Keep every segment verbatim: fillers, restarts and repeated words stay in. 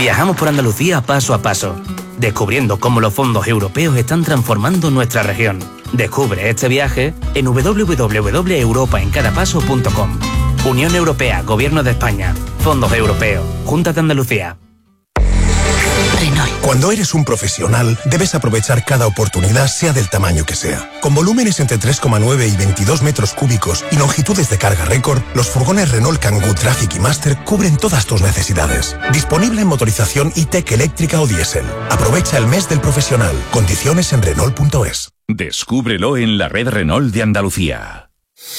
Viajamos por Andalucía paso a paso, descubriendo cómo los fondos europeos están transformando nuestra región. Descubre este viaje en doble u doble u doble u punto europa en cada paso punto com. Unión Europea, Gobierno de España, Fondos Europeos, Junta de Andalucía. Renault. Cuando eres un profesional, debes aprovechar cada oportunidad, sea del tamaño que sea. Con volúmenes entre tres coma nueve y veintidós metros cúbicos y longitudes de carga récord, los furgones Renault Kangoo Traffic y Master cubren todas tus necesidades. Disponible en motorización E-Tech eléctrica o diésel. Aprovecha el mes del profesional. Condiciones en Renault punto es. Descúbrelo en la red Renault de Andalucía.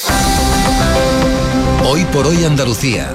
Hoy por hoy Andalucía.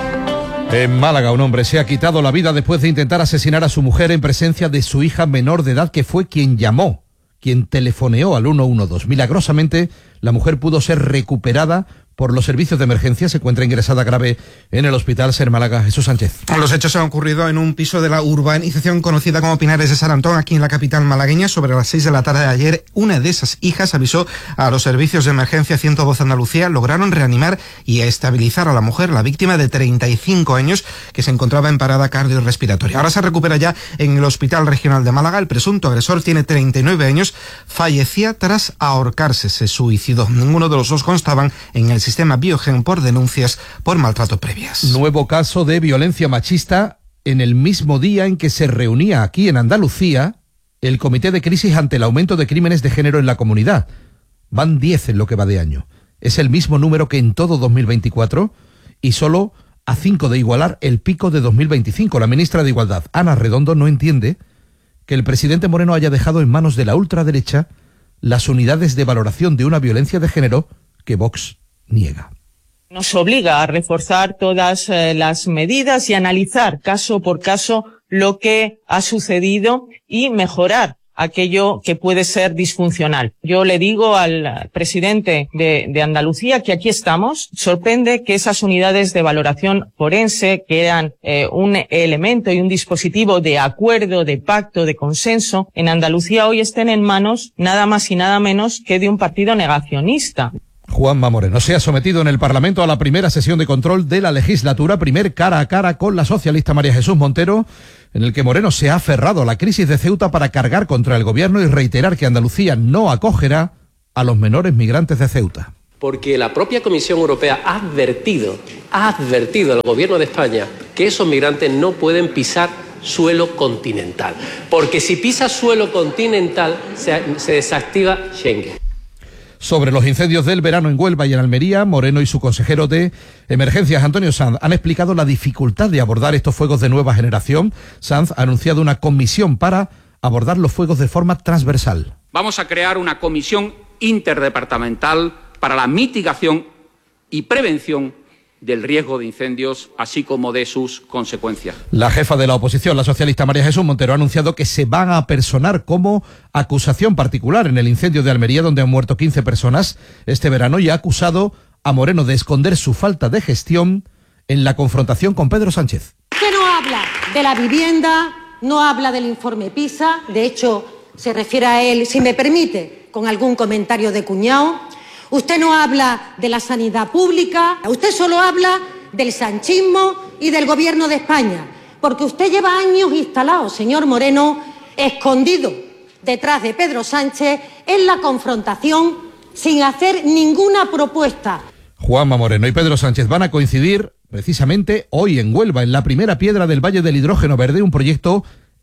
En Málaga, un hombre se ha quitado la vida después de intentar asesinar a su mujer en presencia de su hija menor de edad, que fue quien llamó, quien telefoneó al ciento doce. Milagrosamente, la mujer pudo ser recuperada por los servicios de emergencia. Se encuentra ingresada grave en el Hospital Ser Málaga. Jesús Sánchez. Los hechos han ocurrido en un piso de la urbanización conocida como Pinares de San Antón, aquí en la capital malagueña. Sobre las seis de la tarde de ayer, una de esas hijas avisó a los servicios de emergencia ciento doce Andalucía. Lograron reanimar y estabilizar a la mujer, la víctima de treinta y cinco años, que se encontraba en parada cardiorrespiratoria. Ahora se recupera ya en el Hospital Regional de Málaga. El presunto agresor tiene treinta y nueve años, fallecía tras ahorcarse, se suicidó. Ninguno de los dos constaban en el sistema Biogen por denuncias por maltrato previas. Nuevo caso de violencia machista en el mismo día en que se reunía aquí en Andalucía el Comité de Crisis ante el aumento de crímenes de género en la comunidad. Van diez en lo que va de año. Es el mismo número que en todo dos mil veinticuatro y solo a cinco de igualar el pico de dos mil veinticinco. La ministra de Igualdad, Ana Redondo, no entiende que el presidente Moreno haya dejado en manos de la ultraderecha las unidades de valoración de una violencia de género que Vox niega. Nos obliga a reforzar todas eh, las medidas y analizar caso por caso lo que ha sucedido y mejorar aquello que puede ser disfuncional. Yo le digo al presidente de, de Andalucía que aquí estamos. Sorprende que esas unidades de valoración forense, que eran eh, un elemento y un dispositivo de acuerdo, de pacto, de consenso, en Andalucía hoy estén en manos nada más y nada menos que de un partido negacionista. Juanma Moreno se ha sometido en el Parlamento a la primera sesión de control de la legislatura, primer cara a cara con la socialista María Jesús Montero, en el que Moreno se ha aferrado a la crisis de Ceuta para cargar contra el gobierno y reiterar que Andalucía no acogerá a los menores migrantes de Ceuta. Porque la propia Comisión Europea ha advertido, ha advertido al gobierno de España que esos migrantes no pueden pisar suelo continental. Porque si pisa suelo continental se, se desactiva Schengen. Sobre los incendios del verano en Huelva y en Almería, Moreno y su consejero de Emergencias, Antonio Sanz, han explicado la dificultad de abordar estos fuegos de nueva generación. Sanz ha anunciado una comisión para abordar los fuegos de forma transversal. Vamos a crear una comisión interdepartamental para la mitigación y prevención del riesgo de incendios, así como de sus consecuencias. La jefa de la oposición, la socialista María Jesús Montero, ha anunciado que se van a personar como acusación particular en el incendio de Almería, donde han muerto quince personas este verano, y ha acusado a Moreno de esconder su falta de gestión en la confrontación con Pedro Sánchez. Usted no habla de la vivienda, no habla del informe PISA, de hecho se refiere a él, si me permite, con algún comentario de cuñado. Usted no habla de la sanidad pública, usted solo habla del sanchismo y del gobierno de España, porque usted lleva años instalado, señor Moreno, escondido detrás de Pedro Sánchez en la confrontación sin hacer ninguna propuesta. Juanma Moreno y Pedro Sánchez van a coincidir precisamente hoy en Huelva, en la primera piedra del Valle del Hidrógeno Verde, un proyecto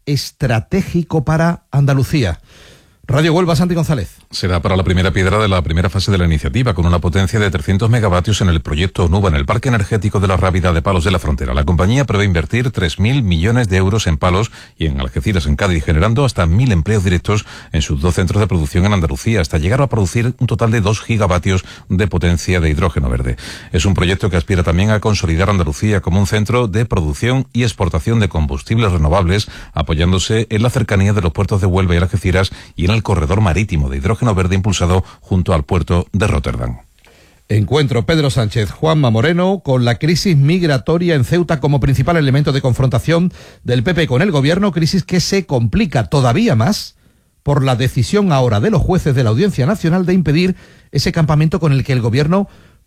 estratégico para Andalucía. Radio Huelva, Santi González. Será para la primera piedra de la primera fase de la iniciativa, con una potencia de trescientos megavatios en el proyecto Nuba, en el Parque Energético de la Rábida de Palos de la Frontera. La compañía prevé invertir tres mil millones de euros en Palos y en Algeciras, en Cádiz, generando hasta mil empleos directos en sus dos centros de producción en Andalucía, hasta llegar a producir un total de dos gigavatios de potencia de hidrógeno verde. Es un proyecto que aspira también a consolidar Andalucía como un centro de producción y exportación de combustibles renovables, apoyándose en la cercanía de los puertos de Huelva y Algeciras y en el corredor marítimo de hidrógeno verde impulsado junto al puerto de Rotterdam. Encuentro Pedro Sánchez, Juanma Moreno, con la crisis migratoria en Ceuta como principal elemento de confrontación del P P con el gobierno, crisis que se complica todavía más por la decisión ahora de los jueces de la Audiencia Nacional de impedir ese campamento con el que el gobierno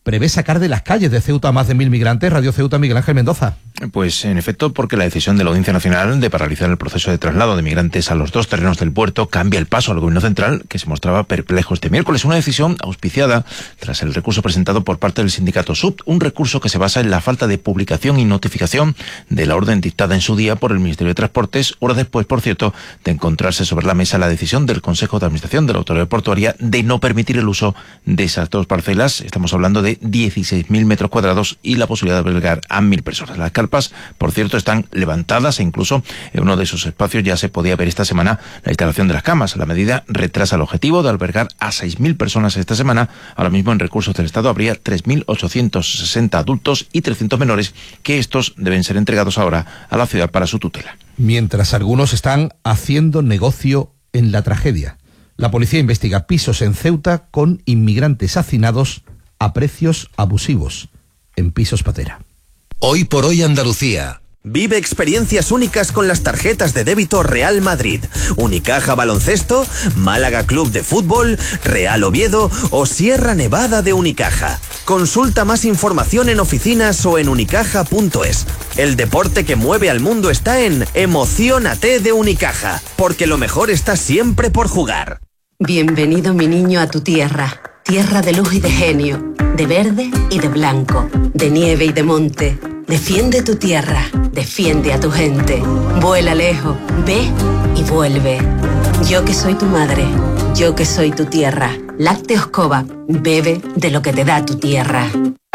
prevé sacar de las calles de Ceuta a más de mil migrantes. Radio Ceuta, Miguel Ángel Mendoza. Pues en efecto, porque la decisión de la Audiencia Nacional de paralizar el proceso de traslado de migrantes a los dos terrenos del puerto cambia el paso al gobierno central, que se mostraba perplejo este miércoles. Una decisión auspiciada tras el recurso presentado por parte del sindicato S U B, un recurso que se basa en la falta de publicación y notificación de la orden dictada en su día por el Ministerio de Transportes, horas después, por cierto, de encontrarse sobre la mesa la decisión del Consejo de Administración de la Autoridad Portuaria de no permitir el uso de esas dos parcelas. Estamos hablando de dieciséis mil metros cuadrados y la posibilidad de albergar a mil personas. Las carpas, por cierto, están levantadas e incluso en uno de esos espacios ya se podía ver esta semana la instalación de las camas. La medida retrasa el objetivo de albergar a seis mil personas esta semana. Ahora mismo en recursos del Estado habría tres mil ochocientos sesenta adultos y trescientos menores, que estos deben ser entregados ahora a la ciudad para su tutela. Mientras algunos están haciendo negocio en la tragedia. La policía investiga pisos en Ceuta con inmigrantes hacinados a precios abusivos en pisos patera. Hoy por hoy Andalucía. Vive experiencias únicas con las tarjetas de débito Real Madrid, Unicaja Baloncesto, Málaga Club de Fútbol, Real Oviedo o Sierra Nevada de Unicaja. Consulta más información en oficinas o en unicaja punto es. El deporte que mueve al mundo está en Emociónate de Unicaja, porque lo mejor está siempre por jugar. Bienvenido, mi niño, a tu tierra. Tierra de luz y de genio, de verde y de blanco, de nieve y de monte. Defiende tu tierra, defiende a tu gente. Vuela lejos, ve y vuelve. Yo que soy tu madre, yo que soy tu tierra. Lácteos Cova, bebe de lo que te da tu tierra.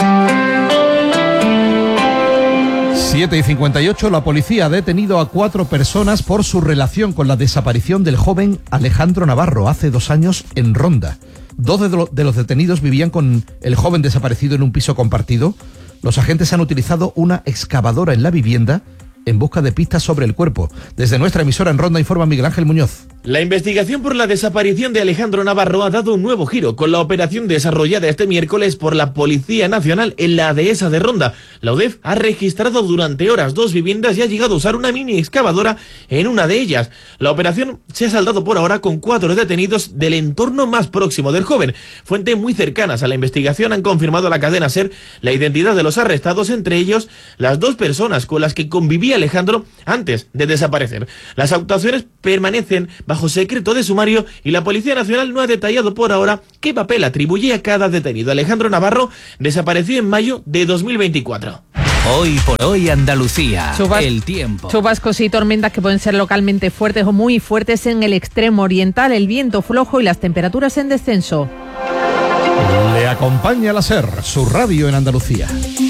siete y cincuenta y ocho, la policía ha detenido a cuatro personas por su relación con la desaparición del joven Alejandro Navarro hace dos años en Ronda. Dos de, lo, de los detenidos vivían con el joven desaparecido en un piso compartido. Los agentes han utilizado una excavadora en la vivienda en busca de pistas sobre el cuerpo. Desde nuestra emisora en Ronda informa Miguel Ángel Muñoz. La investigación por la desaparición de Alejandro Navarro ha dado un nuevo giro con la operación desarrollada este miércoles por la Policía Nacional en la dehesa de Ronda. La U D E F ha registrado durante horas dos viviendas y ha llegado a usar una mini excavadora en una de ellas. La operación se ha saldado por ahora con cuatro detenidos del entorno más próximo del joven. Fuentes muy cercanas a la investigación han confirmado a la cadena SER la identidad de los arrestados, entre ellos las dos personas con las que convivía Alejandro antes de desaparecer. Las actuaciones permanecen bajo secreto de sumario y la Policía Nacional no ha detallado por ahora qué papel atribuye a cada detenido. Alejandro Navarro desapareció en mayo de dos mil veinticuatro. Hoy por hoy Andalucía, Chubas, el tiempo. Chubascos y tormentas que pueden ser localmente fuertes o muy fuertes en el extremo oriental, el viento flojo y las temperaturas en descenso. Le acompaña la SER, su radio en Andalucía.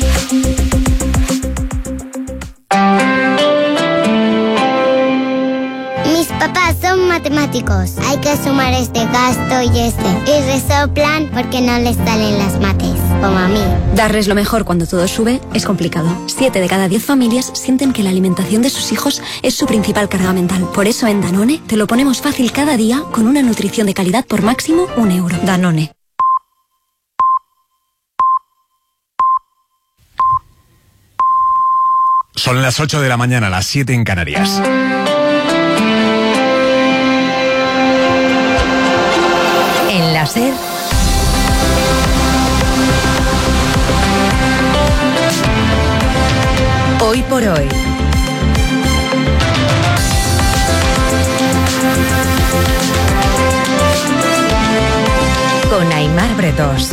Mis papás son matemáticos. Hay que sumar este gasto y este. Y resoplan porque no les salen las mates, como a mí. Darles lo mejor cuando todo sube es complicado. Siete de cada diez familias sienten que la alimentación de sus hijos es su principal carga mental. Por eso en Danone te lo ponemos fácil cada día con una nutrición de calidad por máximo un euro. Danone. Son las ocho de la mañana, las siete en Canarias. En la SER, hoy por hoy. Con Aimar Bretos.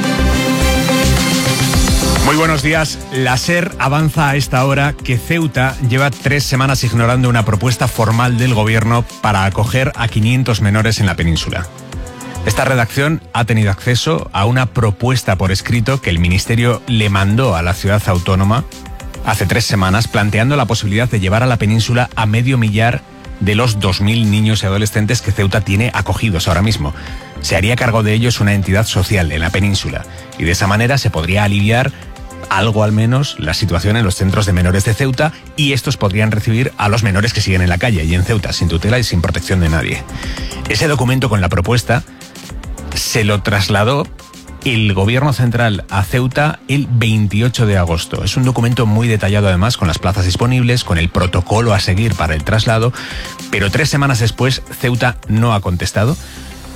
Muy buenos días. La SER avanza a esta hora que Ceuta lleva tres semanas ignorando una propuesta formal del gobierno para acoger a quinientos menores en la península. Esta redacción ha tenido acceso a una propuesta por escrito que el Ministerio le mandó a la ciudad autónoma hace tres semanas, planteando la posibilidad de llevar a la península a medio millar de los dos mil niños y adolescentes que Ceuta tiene acogidos ahora mismo. Se haría cargo de ellos una entidad social en la península y de esa manera se podría aliviar algo al menos la situación en los centros de menores de Ceuta, y estos podrían recibir a los menores que siguen en la calle y en Ceuta sin tutela y sin protección de nadie. Ese documento con la propuesta se lo trasladó el gobierno central a Ceuta el veintiocho de agosto. Es un documento muy detallado además, con las plazas disponibles, con el protocolo a seguir para el traslado, pero tres semanas después Ceuta no ha contestado.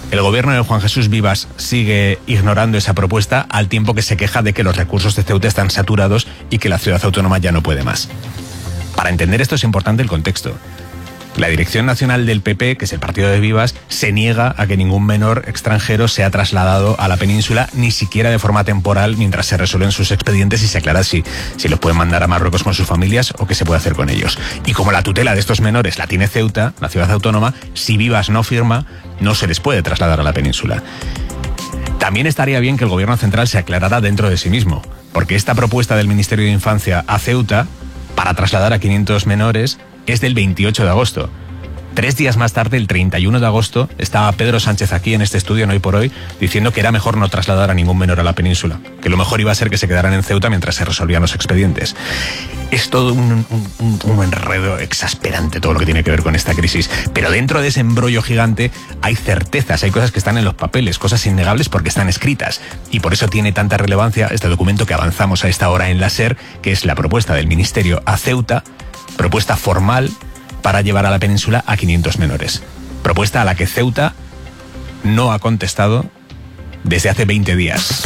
El gobierno de Juan Jesús Vivas sigue ignorando esa propuesta al tiempo que se queja de que los recursos de Ceuta están saturados y que la ciudad autónoma ya no puede más. Para entender esto es importante el contexto. La Dirección Nacional del P P, que es el partido de Vivas, se niega a que ningún menor extranjero sea trasladado a la península, ni siquiera de forma temporal, mientras se resuelven sus expedientes y se aclara si, si los pueden mandar a Marruecos con sus familias o qué se puede hacer con ellos. Y como la tutela de estos menores la tiene Ceuta, la ciudad autónoma, si Vivas no firma, no se les puede trasladar a la península. También estaría bien que el gobierno central se aclarara dentro de sí mismo, porque esta propuesta del Ministerio de Infancia a Ceuta para trasladar a quinientos menores es del veintiocho de agosto. Tres días más tarde, el treinta y uno de agosto, estaba Pedro Sánchez aquí en este estudio, en Hoy por Hoy, diciendo que era mejor no trasladar a ningún menor a la península, que lo mejor iba a ser que se quedaran en Ceuta mientras se resolvían los expedientes. Es todo un, un, un enredo exasperante todo lo que tiene que ver con esta crisis, pero dentro de ese embrollo gigante hay certezas, hay cosas que están en los papeles, cosas innegables porque están escritas, y por eso tiene tanta relevancia este documento que avanzamos a esta hora en la SER, que es la propuesta del Ministerio a Ceuta, propuesta formal para llevar a la península a quinientos menores. Propuesta a la que Ceuta no ha contestado desde hace veinte días.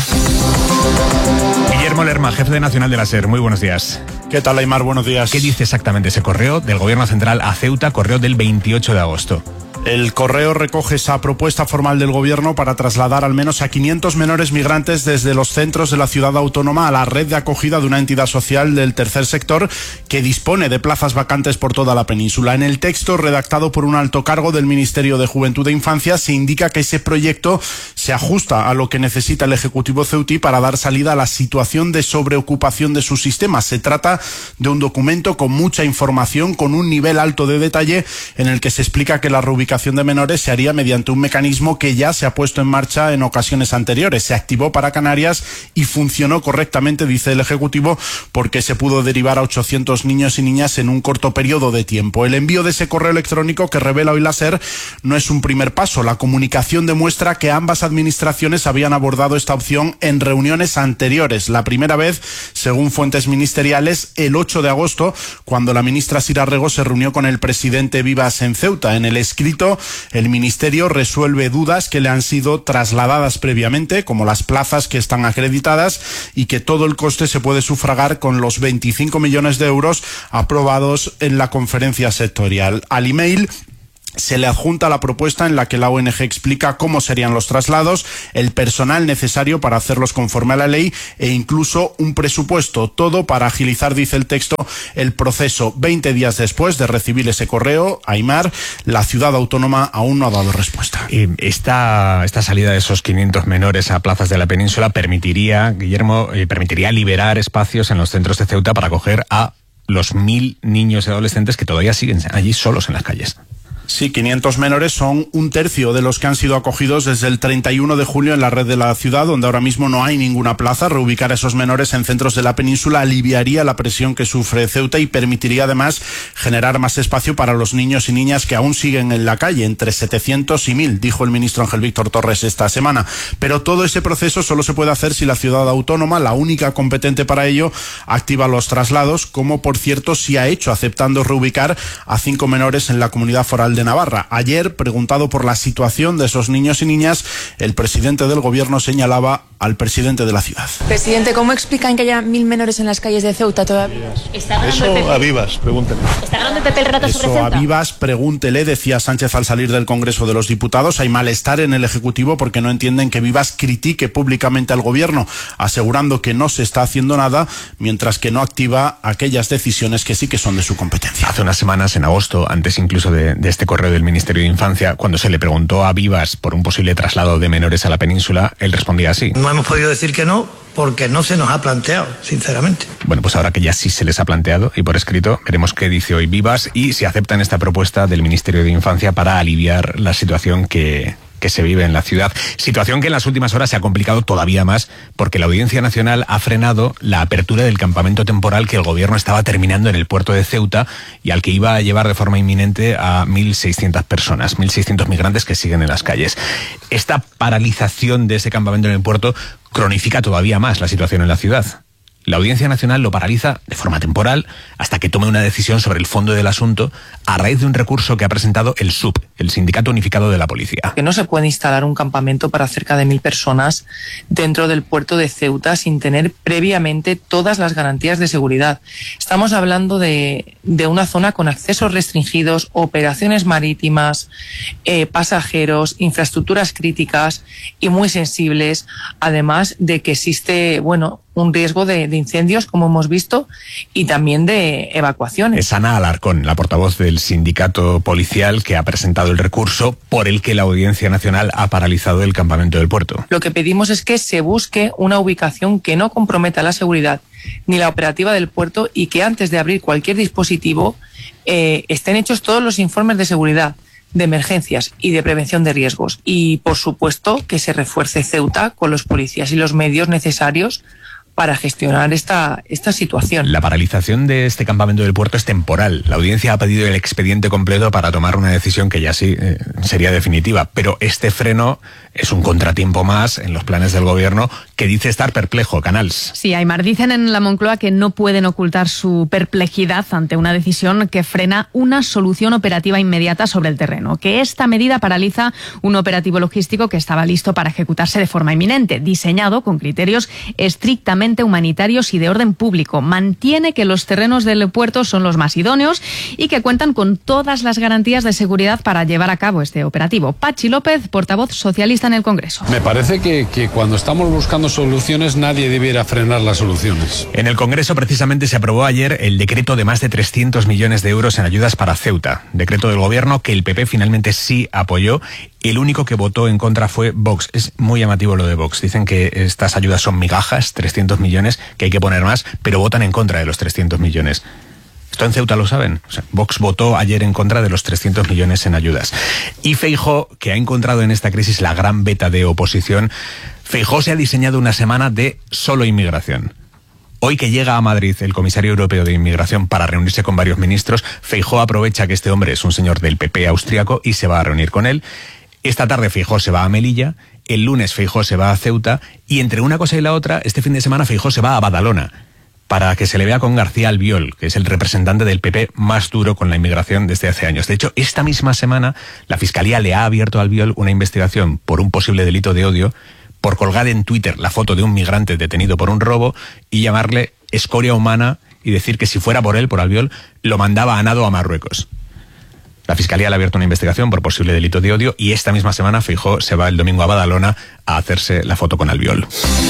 Guillermo Lerma, jefe de Nacional de la SER, muy buenos días. ¿Qué tal, Aymar? Buenos días. ¿Qué dice exactamente ese correo del Gobierno Central a Ceuta, correo del veintiocho de agosto? El correo recoge esa propuesta formal del Gobierno para trasladar al menos a quinientos menores migrantes desde los centros de la ciudad autónoma a la red de acogida de una entidad social del tercer sector que dispone de plazas vacantes por toda la península. En el texto, redactado por un alto cargo del Ministerio de Juventud e Infancia, se indica que ese proyecto se ajusta a lo que necesita el Ejecutivo ceutí para dar salida a la situación de sobreocupación de sus sistemas. Se trata de un documento con mucha información, con un nivel alto de detalle, en el que se explica que la reubicación de menores se haría mediante un mecanismo que ya se ha puesto en marcha en ocasiones anteriores. Se activó para Canarias y funcionó correctamente, dice el Ejecutivo, porque se pudo derivar a ochocientos niños y niñas en un corto periodo de tiempo. El envío de ese correo electrónico que revela hoy la SER no es un primer paso. La comunicación demuestra que ambas administraciones habían abordado esta opción en reuniones anteriores. La primera vez, según fuentes ministeriales, el ocho de agosto, cuando la ministra Sira Rego se reunió con el presidente Vivas en Ceuta. En el escrito, el Ministerio resuelve dudas que le han sido trasladadas previamente, como las plazas que están acreditadas y que todo el coste se puede sufragar con los veinticinco millones de euros aprobados en la conferencia sectorial. Al email se le adjunta la propuesta en la que la O N G explica cómo serían los traslados, el personal necesario para hacerlos conforme a la ley e incluso un presupuesto. Todo para agilizar, dice el texto, el proceso. Veinte días después de recibir ese correo, Aymar, la ciudad autónoma aún no ha dado respuesta. Esta, esta salida de esos quinientos menores a plazas de la península permitiría, Guillermo, eh, permitiría liberar espacios en los centros de Ceuta para acoger a los mil niños y adolescentes que todavía siguen allí solos en las calles. Sí, quinientos menores son un tercio de los que han sido acogidos desde el treinta y uno de julio en la red de la ciudad, donde ahora mismo no hay ninguna plaza. Reubicar a esos menores en centros de la península aliviaría la presión que sufre Ceuta y permitiría además generar más espacio para los niños y niñas que aún siguen en la calle, entre setecientos y mil, dijo el ministro Ángel Víctor Torres esta semana. Pero todo ese proceso solo se puede hacer si la ciudad autónoma, la única competente para ello, activa los traslados, como por cierto sí ha hecho, aceptando reubicar a cinco menores en la comunidad foral de Navarra. Ayer, preguntado por la situación de esos niños y niñas, el presidente del gobierno señalaba al presidente de la ciudad. Presidente, ¿cómo explican que haya mil menores en las calles de Ceuta todavía? Eso a Vivas, pregúntele. ¿Está ganando el P P el relato sobre Eso Ceuta? a Vivas, pregúntele, decía Sánchez al salir del Congreso de los Diputados. Hay malestar en el Ejecutivo porque no entienden que Vivas critique públicamente al gobierno, asegurando que no se está haciendo nada, mientras que no activa aquellas decisiones que sí que son de su competencia. Hace unas semanas, en agosto, antes incluso de, de este correo del Ministerio de Infancia, cuando se le preguntó a Vivas por un posible traslado de menores a la península, él respondía así. No hemos podido decir que no porque no se nos ha planteado, sinceramente. Bueno, pues ahora que ya sí se les ha planteado y por escrito, veremos qué dice hoy Vivas y si aceptan esta propuesta del Ministerio de Infancia para aliviar la situación que... que se vive en la ciudad. Situación que en las últimas horas se ha complicado todavía más porque la Audiencia Nacional ha frenado la apertura del campamento temporal que el gobierno estaba terminando en el puerto de Ceuta y al que iba a llevar de forma inminente a mil seiscientas personas, mil seiscientos migrantes que siguen en las calles. Esta paralización de ese campamento en el puerto cronifica todavía más la situación en la ciudad. La Audiencia Nacional lo paraliza de forma temporal hasta que tome una decisión sobre el fondo del asunto a raíz de un recurso que ha presentado el S U P, el Sindicato Unificado de la Policía. Que no se puede instalar un campamento para cerca de mil personas dentro del puerto de Ceuta sin tener previamente todas las garantías de seguridad. Estamos hablando de, de una zona con accesos restringidos, operaciones marítimas, eh, pasajeros, infraestructuras críticas y muy sensibles, además de que existe, bueno, un riesgo de, de incendios, como hemos visto, y también de evacuaciones. Es Ana Alarcón, la portavoz del sindicato policial, que ha presentado el recurso por el que la Audiencia Nacional ha paralizado el campamento del puerto. Lo que pedimos es que se busque una ubicación que no comprometa la seguridad ni la operativa del puerto y que antes de abrir cualquier dispositivo eh, estén hechos todos los informes de seguridad, de emergencias y de prevención de riesgos. Y, por supuesto, que se refuerce Ceuta con los policías y los medios necesarios para gestionar esta, esta situación. La paralización de este campamento del puerto es temporal. La audiencia ha pedido el expediente completo para tomar una decisión que ya sí eh, sería definitiva. Pero este freno es un contratiempo más en los planes del gobierno, que dice estar perplejo. Canals. Sí, Aymar, dicen en la Moncloa que no pueden ocultar su perplejidad ante una decisión que frena una solución operativa inmediata sobre el terreno. Que esta medida paraliza un operativo logístico que estaba listo para ejecutarse de forma inminente, diseñado con criterios estrictamente humanitarios y de orden público. Mantiene que los terrenos del puerto son los más idóneos y que cuentan con todas las garantías de seguridad para llevar a cabo este operativo. Pachi López, portavoz socialista en el Congreso. Me parece que, que cuando estamos buscando soluciones nadie debiera frenar las soluciones. En el Congreso precisamente se aprobó ayer el decreto de más de trescientos millones de euros en ayudas para Ceuta. Decreto del gobierno que el P P finalmente sí apoyó. El único que votó en contra fue Vox. Es muy llamativo lo de Vox. Dicen que estas ayudas son migajas, trescientos millones, que hay que poner más, pero votan en contra de los trescientos millones. Esto en Ceuta lo saben. O sea, Vox votó ayer en contra de los trescientos millones en ayudas. Y Feijóo, que ha encontrado en esta crisis la gran beta de oposición, Feijóo se ha diseñado una semana de solo inmigración. Hoy que llega a Madrid el comisario europeo de inmigración para reunirse con varios ministros, Feijóo aprovecha que este hombre es un señor del P P austriaco y se va a reunir con él. Esta tarde Feijóo se va a Melilla, el lunes Feijóo se va a Ceuta y entre una cosa y la otra, este fin de semana Feijóo se va a Badalona para que se le vea con García Albiol, que es el representante del P P más duro con la inmigración desde hace años. De hecho, esta misma semana la Fiscalía le ha abierto a Albiol una investigación por un posible delito de odio por colgar en Twitter la foto de un migrante detenido por un robo y llamarle escoria humana y decir que si fuera por él, por Albiol, lo mandaba a nado a Marruecos. La Fiscalía le ha abierto una investigación por posible delito de odio y esta misma semana Feijóo se va el domingo a Badalona a hacerse la foto con Albiol.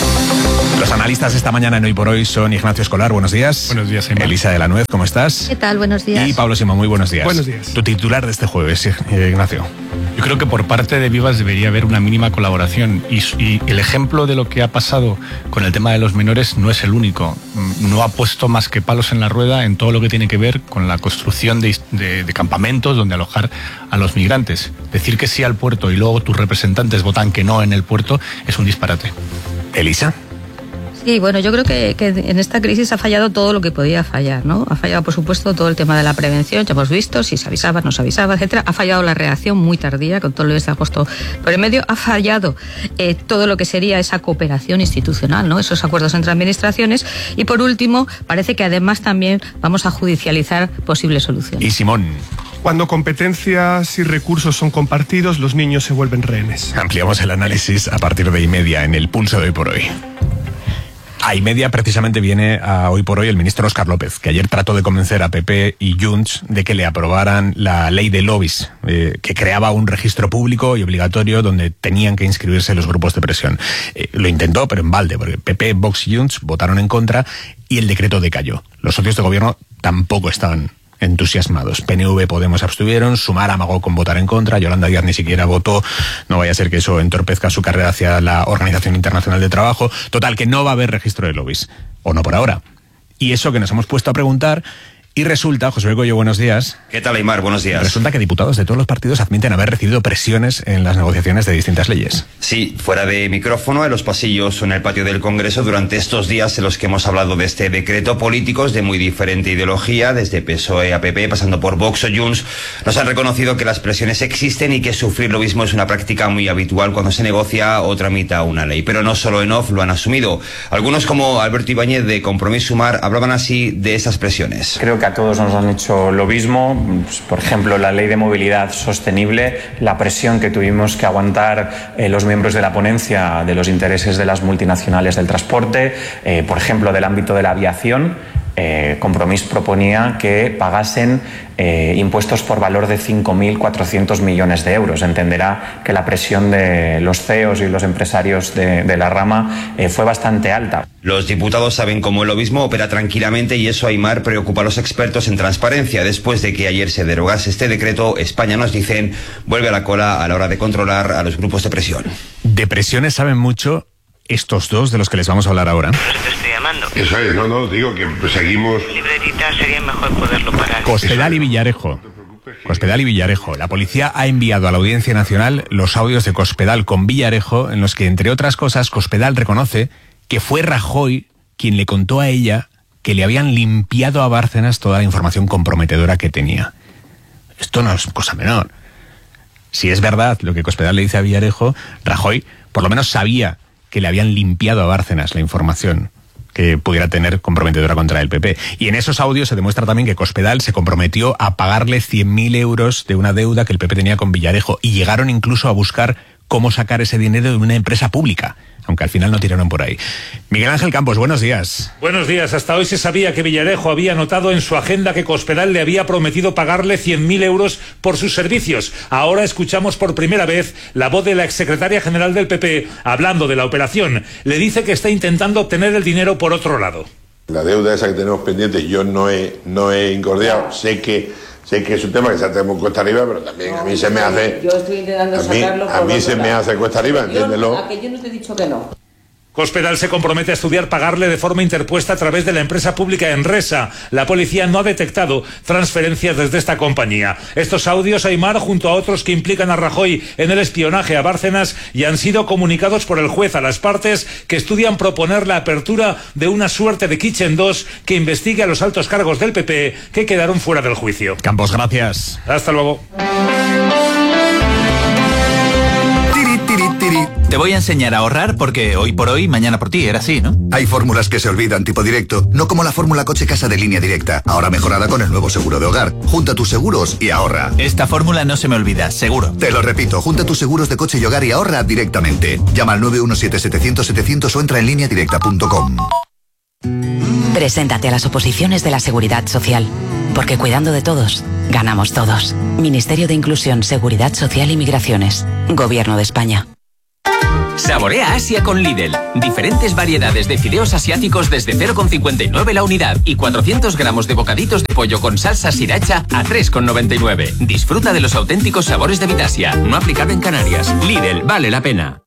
Los analistas esta mañana en Hoy por Hoy son Ignacio Escolar, buenos días. Buenos días, Aymar. Elisa de la Nuez, ¿cómo estás? ¿Qué tal? Buenos días. Y Pablo Simón, muy buenos días. Buenos días. Tu titular de este jueves, Ignacio. Yo creo que por parte de Vivas debería haber una mínima colaboración y, y el ejemplo de lo que ha pasado con el tema de los menores no es el único. No ha puesto más que palos en la rueda en todo lo que tiene que ver con la construcción de, de, de campamentos donde alojar a los migrantes. Decir que sí al puerto y luego tus representantes votan que no en el puerto es un disparate. Elisa. Sí, bueno, yo creo que, que en esta crisis ha fallado todo lo que podía fallar, ¿no? Ha fallado, por supuesto, todo el tema de la prevención, ya hemos visto, si se avisaba, no se avisaba, etcétera. Ha fallado la reacción muy tardía, con todo el mes de agosto por el medio. Ha fallado eh, todo lo que sería esa cooperación institucional, ¿no? Esos acuerdos entre administraciones. Y, por último, parece que además también vamos a judicializar posibles soluciones. Y Simón. Cuando competencias y recursos son compartidos, los niños se vuelven rehenes. Ampliamos el análisis a partir de Imedia en el Pulso de Hoy por Hoy. A Imedia precisamente viene a Hoy por Hoy el ministro Óscar López, que ayer trató de convencer a P P y Junts de que le aprobaran la ley de lobbies, eh, que creaba un registro público y obligatorio donde tenían que inscribirse los grupos de presión. Eh, lo intentó, pero en balde, porque P P, Vox y Junts votaron en contra y el decreto decayó. Los socios de gobierno tampoco estaban entusiasmados. P N V, Podemos abstuvieron, Sumar amagó con votar en contra, Yolanda Díaz ni siquiera votó, no vaya a ser que eso entorpezca su carrera hacia la Organización Internacional del Trabajo. Total, que no va a haber registro de lobbies, o no por ahora. Y eso que nos hemos puesto a preguntar Y resulta, José Begoyo, buenos días. ¿Qué tal, Aymar? Buenos días. Resulta que diputados de todos los partidos admiten haber recibido presiones en las negociaciones de distintas leyes. Sí, fuera de micrófono, en los pasillos o en el patio del Congreso, durante estos días en los que hemos hablado de este decreto, políticos de muy diferente ideología, desde P S O E a P P, pasando por Vox o Junts, nos han reconocido que las presiones existen y que sufrir lo mismo es una práctica muy habitual cuando se negocia o tramita una ley. Pero no solo en off lo han asumido. Algunos, como Alberto Ibáñez de Compromís Sumar, hablaban así de esas presiones. Creo que a todos nos han hecho lo mismo. Pues, por ejemplo, la ley de movilidad sostenible, la presión que tuvimos que aguantar eh, los miembros de la ponencia de los intereses de las multinacionales del transporte, eh, por ejemplo, del ámbito de la aviación. Eh, Compromís proponía que pagasen eh, impuestos por valor de cinco mil cuatrocientos millones de euros. Entenderá que la presión de los C E Os y los empresarios de, de la rama eh, fue bastante alta. Los diputados saben cómo el lobismo opera tranquilamente y eso, Aymar, preocupa a los expertos en transparencia. Después de que ayer se derogase este decreto, España, nos dicen, vuelve a la cola a la hora de controlar a los grupos de presión. De presiones saben mucho estos dos de los que les vamos a hablar ahora. Eso es, no, no, digo que seguimos... Libretita sería mejor poderlo parar. Cospedal y Villarejo. Cospedal y Villarejo. La policía ha enviado a la Audiencia Nacional los audios de Cospedal con Villarejo, en los que, entre otras cosas, Cospedal reconoce que fue Rajoy quien le contó a ella que le habían limpiado a Bárcenas toda la información comprometedora que tenía. Esto no es cosa menor. Si es verdad lo que Cospedal le dice a Villarejo, Rajoy por lo menos sabía que le habían limpiado a Bárcenas la información que pudiera tener comprometedora contra el P P. Y en esos audios se demuestra también que Cospedal se comprometió a pagarle cien mil euros de una deuda que el P P tenía con Villarejo, y llegaron incluso a buscar cómo sacar ese dinero de una empresa pública, aunque al final no tiraron por ahí. Miguel Ángel Campos, buenos días. Buenos días. Hasta hoy se sabía que Villarejo había anotado en su agenda que Cospedal le había prometido pagarle cien mil euros por sus servicios. Ahora escuchamos por primera vez la voz de la exsecretaria general del P P hablando de la operación. Le dice que está intentando obtener el dinero por otro lado. La deuda esa que tenemos pendiente, yo no he, no he incordiado. Sé que... Sé que es un tema que se hace muy cuesta arriba, pero también no, a mí se me hace... Yo estoy intentando a mí, sacarlo por A mí se lado. me hace cuesta arriba, entiéndelo. A que yo no te he dicho que no. Cospedal se compromete a estudiar pagarle de forma interpuesta a través de la empresa pública Enresa. La policía no ha detectado transferencias desde esta compañía. Estos audios, Aymar, junto a otros que implican a Rajoy en el espionaje a Bárcenas, y han sido comunicados por el juez a las partes, que estudian proponer la apertura de una suerte de Kitchen dos que investigue a los altos cargos del P P que quedaron fuera del juicio. Campos, gracias. Hasta luego. Te voy a enseñar a ahorrar porque hoy por hoy, mañana por ti, era así, ¿no? Hay fórmulas que se olvidan tipo directo, no como la fórmula coche casa de Línea Directa, ahora mejorada con el nuevo seguro de hogar. Junta tus seguros y ahorra. Esta fórmula no se me olvida, seguro. Te lo repito, junta tus seguros de coche y hogar y ahorra directamente. Llama al nueve uno siete, setecientos, setecientos o entra en línea directa punto com. Preséntate a las oposiciones de la Seguridad Social, porque cuidando de todos, ganamos todos. Ministerio de Inclusión, Seguridad Social y Migraciones. Gobierno de España. Saborea Asia con Lidl. Diferentes variedades de fideos asiáticos desde cero coma cincuenta y nueve la unidad y cuatrocientos gramos de bocaditos de pollo con salsa sriracha a tres coma noventa y nueve. Disfruta de los auténticos sabores de Vitasia. No aplicado en Canarias. Lidl, vale la pena.